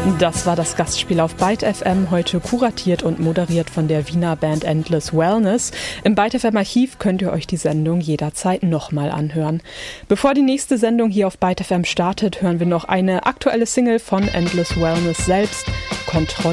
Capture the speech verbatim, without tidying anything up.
Das war das Gastspiel auf Byte F M, heute kuratiert und moderiert von der Wiener Band Endless Wellness. Im Byte F M Archiv könnt ihr euch die Sendung jederzeit nochmal anhören. Bevor die nächste Sendung hier auf Byte F M startet, hören wir noch eine aktuelle Single von Endless Wellness selbst, Kontrolle.